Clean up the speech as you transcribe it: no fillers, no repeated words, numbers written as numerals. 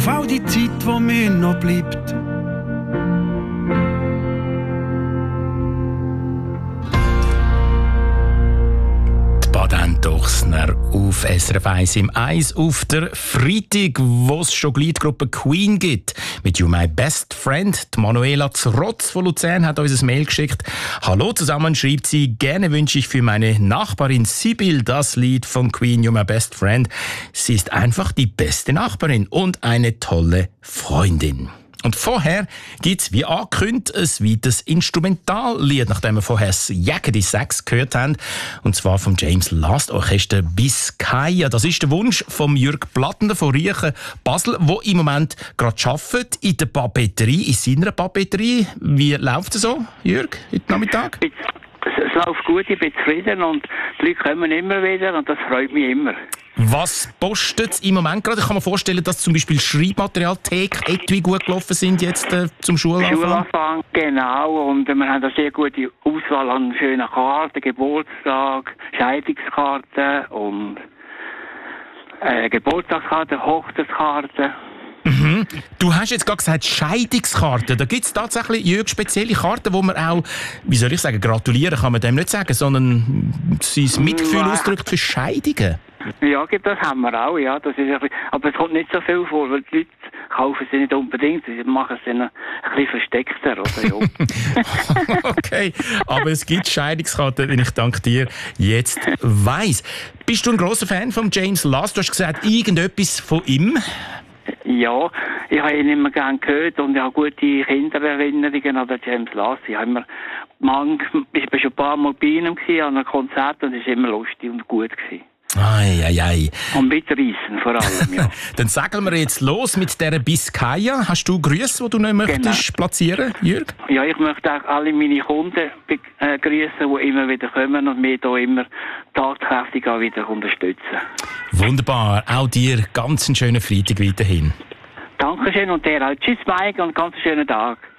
auf all die Zeit, die mir noch bleibt. Baden-Dochsner auf SRF 1 im Eis auf der Freitag, wo es schon die Gruppe Queen gibt. Mit You My Best Friend. Die Manuela Zrotz von Luzern hat uns ein Mail geschickt. Hallo zusammen, schreibt sie. Gerne wünsche ich für meine Nachbarin Sibyl das Lied von Queen, You My Best Friend. Sie ist einfach die beste Nachbarin und eine tolle Freundin. Und vorher gibt's, wie angekündigt, ein weiteres Instrumentallied, nachdem wir vorher das Jaggedy Sax gehört haben. Und zwar vom James Last Orchester Biscaya. Das ist der Wunsch von Jürg Plattner von Riechen Basel, der im Moment gerade arbeitet in der Papeterie, in seiner Papeterie. Wie läuft es so, Jürg, heute Nachmittag? Es läuft gut, ich bin zufrieden und die Leute kommen immer wieder und das freut mich immer. Was postet im Moment gerade? Ich kann mir vorstellen, dass zum Beispiel Schreibmaterial, Theke, Etui gut gelaufen sind jetzt zum Schulanfang. Schulanfang, genau. Und wir haben eine sehr gute Auswahl an schönen Karten, Geburtstag, Scheidungskarten und Geburtstagskarten, Hochzeitskarten. Mhm. Du hast jetzt gerade gesagt, Scheidungskarten. Da gibt es tatsächlich, Jürg, spezielle Karten, wo man auch, wie soll ich sagen, gratulieren kann man dem nicht sagen, sondern sein Mitgefühl ausdrückt für Scheidungen. Ja, das haben wir auch, ja. Das ist ein bisschen, aber es kommt nicht so viel vor, weil die Leute kaufen sie nicht unbedingt, sie machen es dann ein bisschen versteckter, oder? Ja. Okay, aber es gibt Scheidungskarten, die ich dank dir jetzt weiss. Bist du ein grosser Fan von James Last? Du hast gesagt, irgendetwas von ihm? Ja, ich habe ihn immer gerne gehört und ich habe gute Kindererinnerungen an den James Last. Ich bin schon ein paar Mal bei ihm an einem Konzert und es war immer lustig und gut gewesen. Ei. Und mitreißen vor allem, ja. Dann sagen wir jetzt los mit dieser Biscaya. Hast du Grüße, die du noch möchtest platzieren, Jürg? Ja, ich möchte auch alle meine Kunden grüßen, die immer wieder kommen und mich hier immer tatkräftig auch wieder unterstützen. Wunderbar. Auch dir ganz einen schönen Freitag weiterhin. Dankeschön und dir auch. Tschüss, Mike, und ganz einen schönen Tag.